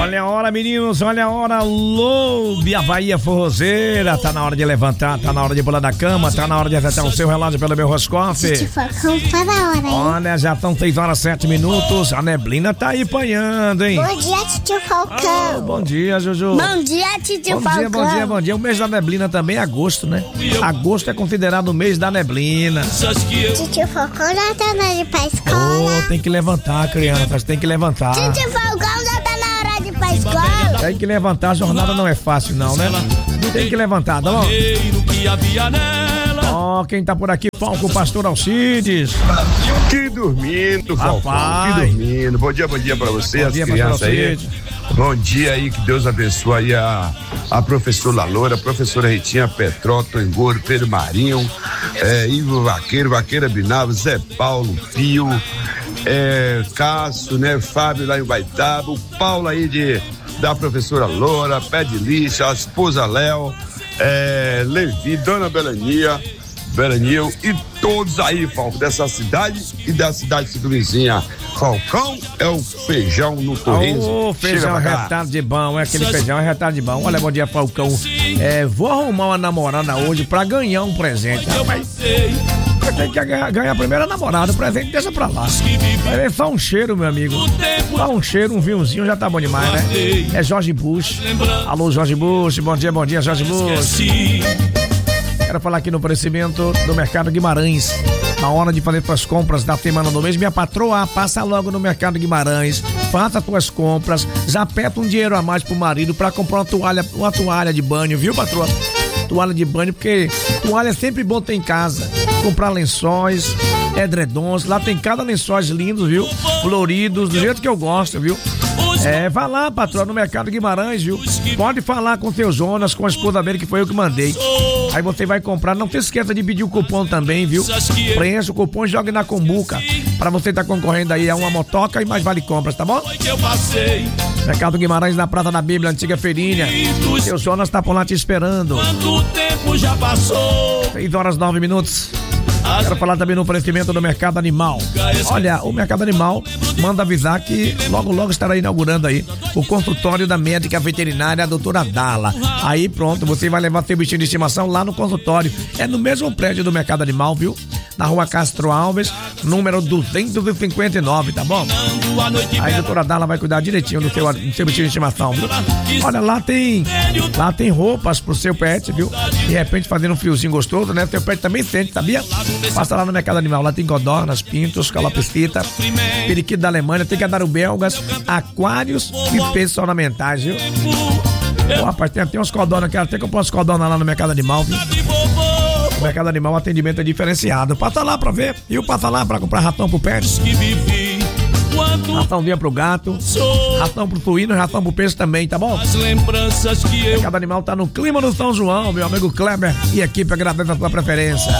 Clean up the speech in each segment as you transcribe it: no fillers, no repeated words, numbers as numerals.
Olha a hora, meninos, olha a hora. Alô, Bahia Forrozeira. Tá na hora de levantar, tá na hora de pular da cama, tá na hora de acertar o seu relógio pelo meu horoscope. Olha, já estão 6h07. A neblina tá aí panhando, hein? Bom dia, tio Falcão. Oh, bom dia, Juju. Bom dia, tio Falcão. Bom dia. O mês da neblina também é agosto, né? Agosto é considerado o mês da neblina. Tio Falcão já tá na hora de ir pra escola. Oh, tem que levantar, crianças, tem que levantar. Tio Falcão já tá na hora de ir pra escola. Tem que levantar, a jornada não é fácil não, né? Tem que levantar, tá bom? Ó, quem tá por aqui, Falco, pastor Alcides. Que dormindo, Falcão, que dormindo. Bom dia pra você, as crianças aí. Bom dia aí, que Deus abençoe aí a professora Loura, a professora Ritinha, Petró, Tangoro, Pedro Marinho, Ivo Vaqueira Binavo, Zé Paulo, Pio, Cássio, né, Fábio lá em Baitaba, o Paulo aí da professora Loura, Pé de Lixa, a esposa Léo, Levi, Dona Belanil e todos aí, Falcão, dessa cidade e da cidade vizinha. Falcão é o feijão no torresmo. Ô, feijão retado de bom, aquele feijão é retado de bom. Olha, bom dia, Falcão. Vou arrumar uma namorada hoje pra ganhar um presente. Rapaz, tem que ganhar a primeira namorada, o presente deixa pra lá. É só um cheiro, meu amigo. Só um cheiro, um vinhozinho já tá bom demais, né? É Jorge Bush. Alô, Jorge Bush, bom dia, Jorge Bush. Quero falar aqui no oferecimento do Mercado Guimarães. Na hora de fazer suas compras da semana do mês, minha patroa, passa logo no Mercado Guimarães, faça suas compras, já peta um dinheiro a mais pro marido pra comprar uma toalha de banho, viu, patroa? Toalha de banho, porque toalha é sempre bom ter em casa. Comprar lençóis, edredons, lá tem cada lençóis lindos, viu? Floridos, do jeito que eu gosto, viu? Vai lá, patroa, no Mercado Guimarães, viu? Pode falar com o seu Jonas, com a esposa dele, que foi eu que mandei. Aí você vai comprar, não se esqueça de pedir o cupom também, viu? Preencha o cupom e jogue na Combuca, pra você estar concorrendo aí a uma motoca e mais vale compras, tá bom? Mercado Guimarães, na Praça da Bíblia, antiga feirinha. Seu Jonas tá por lá te esperando. Quanto tempo já passou? 6h09. Quero falar também no oferecimento do Mercado Animal. Olha, o Mercado Animal manda avisar que logo estará inaugurando aí o consultório da médica veterinária, a doutora Dala. Aí pronto, você vai levar seu bichinho de estimação lá no consultório. É no mesmo prédio do Mercado Animal, viu? Na rua Castro Alves, número 259, tá bom? Aí a doutora Dala vai cuidar direitinho do seu bichinho de estimação, viu? Olha, lá tem roupas pro seu pet, viu? De repente fazendo um friozinho gostoso, né? Seu pet também sente, sabia? Passa lá no Mercado Animal, lá tem codornas, pintos, calopsita, periquito da Alemanha, tem cadarubelgas, aquários e peixes ornamentais, viu? Pô, rapaz, tem uns codornas, quero até comprar umas codornas lá no Mercado Animal, viu? O Mercado Animal, o atendimento é diferenciado. Passa lá pra ver, viu? Passa lá pra comprar ratão pro pet. Ratãozinha pro gato, ratão pro suíno, ratão pro peixe também, tá bom? O Mercado Animal tá no clima do São João, meu amigo Kleber e equipe agradece a sua preferência.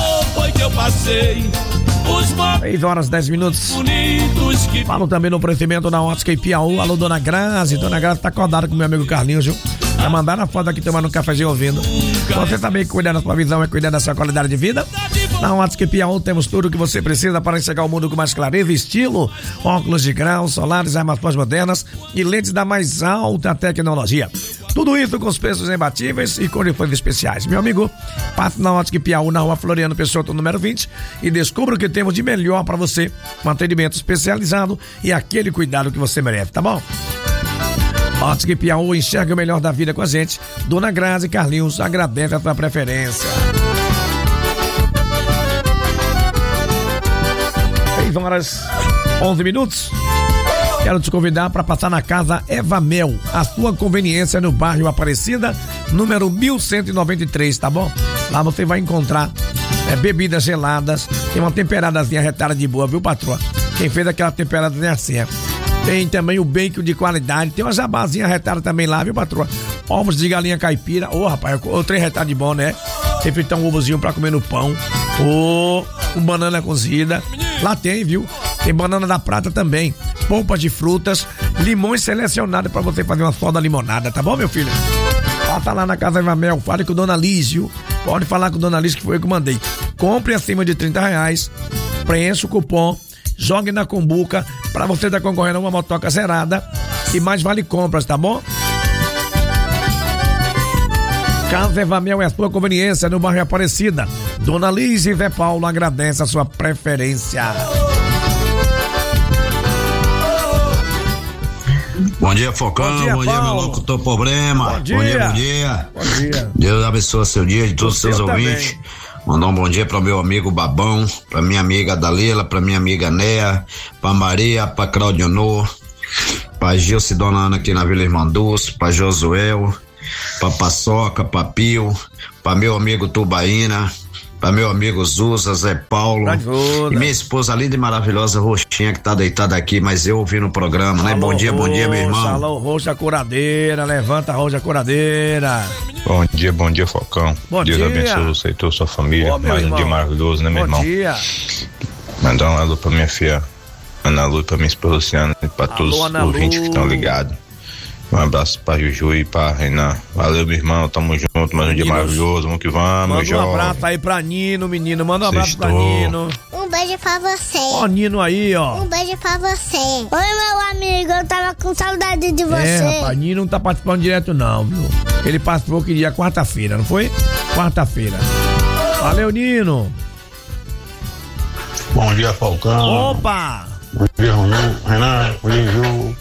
6h10. Falo também no oferecimento da Ótica Ipiaú. Alô, Dona Grazi. Dona Grazi tá acordada com meu amigo Carlinhos, viu? Vai mandar na foto aqui tomando um cafezinho ouvindo. Você também que cuidar da sua visão é cuidar da sua qualidade de vida. Na Ótica Ipiaú temos tudo o que você precisa para enxergar o mundo com mais clareza e estilo. Óculos de grau, solares, armações modernas e lentes da mais alta tecnologia. Tudo isso com os preços imbatíveis e condições especiais. Meu amigo, passe na Ótica Ipiaú, na rua Floriano Peixoto, número 20, e descubra o que temos de melhor para você. Um atendimento especializado e aquele cuidado que você merece, tá bom? Ótica Ipiaú, enxerga o melhor da vida com a gente. Dona Grazi e Carlinhos agradece a sua preferência. 6h11. Quero te convidar para passar na casa Eva Mel, a sua conveniência no bairro Aparecida, número 1193, tá bom? Lá você vai encontrar bebidas geladas, tem uma temperadazinha retada de boa, viu, patroa? Quem fez aquela temperadazinha assim, Tem também o bacon de qualidade, tem uma jabazinha retada também lá, viu, patroa? Ovos de galinha caipira, rapaz, o trem retado de bom, né? Tem fritar um ovozinho pra comer no pão, com banana cozida, lá tem, viu? Tem banana da prata também, polpas de frutas, limões selecionados pra você fazer uma soda limonada, tá bom, meu filho? Passa lá na casa Eva Mel, fale com Dona Liz, viu? Pode falar com Dona Liz que foi eu que mandei. Compre acima de R$30, preencha o cupom, jogue na Combuca pra você estar concorrendo a uma motoca zerada, e mais vale compras, tá bom? Casa Eva Mel é a sua conveniência no bairro Aparecida. Dona Liz e Zé Paulo agradece a sua preferência. Bom dia, Focão. Bom dia, meu locutor problema. Bom dia. Bom dia. Deus abençoe seu dia de todos os seus ouvintes. Mandar um bom dia para o meu amigo Babão, para minha amiga Dalila, para minha amiga Néa, para Maria, para Claudionor, para Gilce e Dona Ana aqui na Vila Irmanduz, para Josuel, para Paçoca, para Pio, para meu amigo Tubaína, para meu amigo Zusa, Zé Paulo e minha esposa linda e maravilhosa Roxinha, que tá deitada aqui, mas eu ouvi no programa, né? Bom dia, meu irmão. Alô, Roxa Curadeira, levanta a Roxa Curadeira. Bom dia, Focão. Deus abençoe você e toda a sua família. Mais um dia maravilhoso, né, meu irmão? Bom dia. Mandar um alô pra minha filha Ana Lu, pra minha esposa Luciana e pra todos os ouvintes que estão ligados. Um abraço pra Juju e pra Renan. Valeu, meu irmão, tamo junto, mais um dia maravilhoso, vamos que vamos, Manda um abraço aí pra Nino, menino, manda um abraço pra Nino. Um beijo pra você. Ó, Nino aí, ó. Um beijo pra você. Oi, meu amigo, eu tava com saudade de você. Rapaz, Nino não tá participando direto não, viu? Ele participou que dia quarta-feira, não foi? Quarta-feira. Valeu, Nino. Bom dia, Falcão. Opa! Bom dia, Renan. Bom dia, Ju.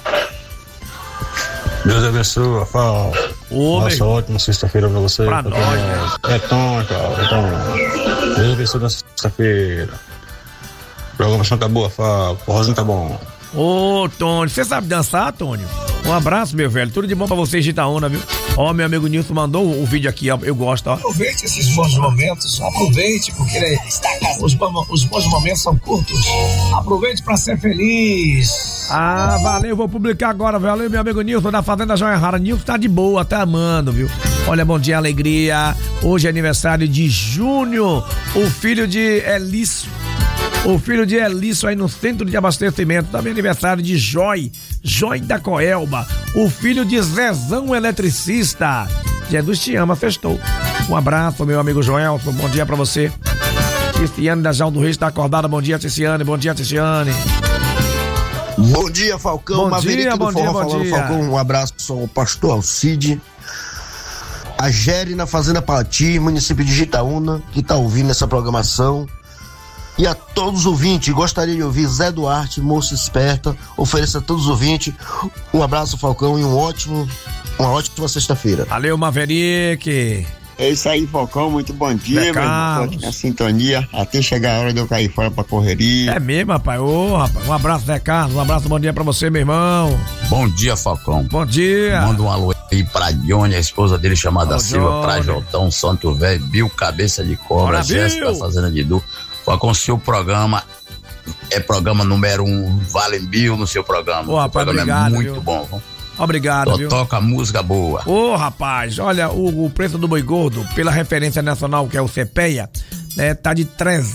Deus abençoe, Rafael. Nossa, ótima sexta-feira pra você. Pra nós, né? É Tom, cara. Então, Deus abençoe na sexta-feira. A programação tá boa, Rafael. O rosinho tá bom. Ô, Tony, você sabe dançar, Tony? Um abraço, meu velho. Tudo de bom pra você, Gitaúna, viu? Ó, meu amigo Nilson mandou o vídeo aqui, ó. Eu gosto, ó. Aproveite esses bons momentos. Aproveite, porque os bons momentos são curtos. Aproveite pra ser feliz. Ah, valeu. Vou publicar agora. Valeu, meu amigo Nilson da Fazenda Joia Rara. Nilson tá de boa, tá amando, viu? Olha, bom dia, alegria. Hoje é aniversário de Júnior, o filho de Elício. O filho de Elício aí no centro de abastecimento. Também aniversário de Joy da Coelba. O filho de Zezão eletricista. Jesus te ama, festou. Um abraço, meu amigo Joelson. Bom dia pra você. Ticiane da João do Reis está acordada. Bom dia, Ticiane. Bom dia, Ticiane. Bom dia, Falcão. Bom dia, bom dia, bom dia. Falcão, um abraço ao pastor Alcide, a Gere na Fazenda Pati, município de Gitaúna, que tá ouvindo essa programação. E a todos os ouvintes, gostaria de ouvir Zé Duarte, moça esperta, ofereça a todos os ouvintes um abraço, Falcão, e uma ótima sexta-feira. Valeu, Maverick. É isso aí, Falcão, muito bom dia, meu irmão, tô aqui na sintonia, até chegar a hora de eu cair fora pra correria. É mesmo, rapaz, rapaz, um abraço, Zé Carlos, um abraço, bom dia pra você, meu irmão. Bom dia, Falcão. Bom dia. Manda um alô aí pra Dione, a esposa dele chamada Silva, pra Jotão, Santo Velho, Bill Cabeça de Cobra, Jéssica da Fazenda de Du. Com o seu programa, é programa número 1, Vale Bill no seu programa. Ô, rapaz, o programa obrigado, é muito viu? bom. Obrigado, viu? Toca música boa. Ô, rapaz, olha, o preço do boi gordo, pela referência nacional, que é o CPEA, né, tá de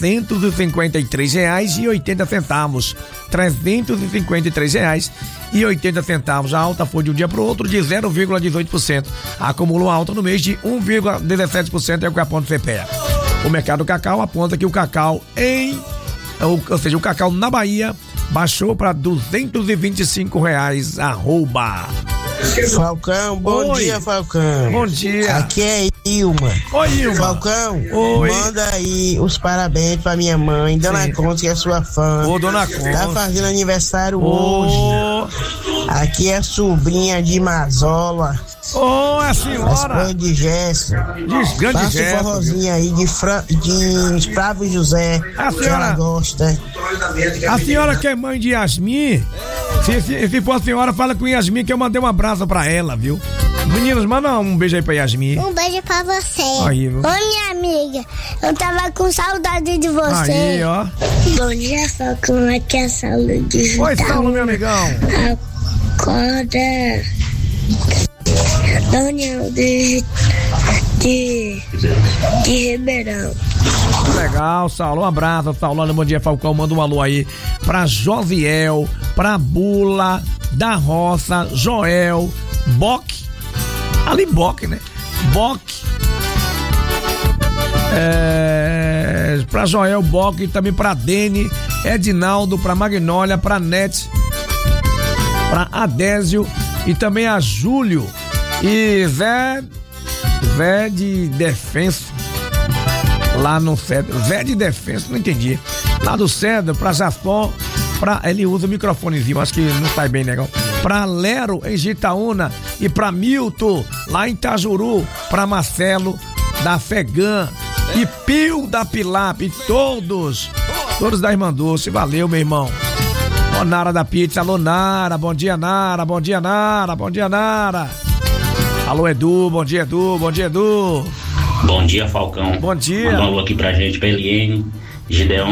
R$353,80. R$353,80. A alta foi de um dia pro outro de 0,18%. Acumulou alta no mês de 1,17%, é o que aponta o CPEA. O mercado do cacau aponta que o cacau o cacau na Bahia baixou para R$225 arroba. Falcão, bom dia, Falcão. Bom dia. Aqui é Ilma. Oi, Ilma. Falcão, oi. Manda aí os parabéns pra minha mãe, Dona Conta, que é sua fã. Ô, Dona Conta. Tá fazendo aniversário hoje. Aqui é a sobrinha de Mazola. Ô, é a senhora. A esposa de Gerson. Passa o forrozinho aí de Flávio José. A senhora, que ela gosta. A senhora que é mãe de Yasmin, se for a senhora, fala com Yasmin que eu mandei um abraço pra ela, viu? Meninos, manda um beijo aí pra Yasmin. Um beijo pra você. Aí, viu? Oi, minha amiga. Eu tava com saudade de você. Aí, ó. Bom dia, Falcão. Aqui é a Saulo de Gitaúna. Oi, Saulo, meu amigão. Acorda. Daniel de Ribeirão. Legal, Saulo, um abraço, Saulo, bom dia, Falcão, manda um alô aí pra Josiel, pra Bula, da Roça, Joel, Bock, ali Bock, né? Bock, pra Joel, Bock, e também pra Dene, Edinaldo, pra Magnólia, pra Nete, pra Adésio, E também a Júlio e Zé de Defenso. Lá no Cedro. Zé de Defenso, não entendi. Lá do Cedro, pra Jafó, ele usa o microfonezinho, acho que não sai bem, negão. Pra Lero, em Gitaúna, e pra Milton, lá em Itajuru, pra Marcelo, da Fegã, e Pio da Pilap, e todos da Irmã Doce. Valeu, meu irmão. Ó, Nara da Pizza, alô, Nara, bom dia, Nara, bom dia, Nara, bom dia, Nara. Alô, Edu, bom dia, Edu, bom dia, Edu. Bom dia, Falcão. Bom dia. Manda um alô aqui pra gente, pra Eliene, Gideon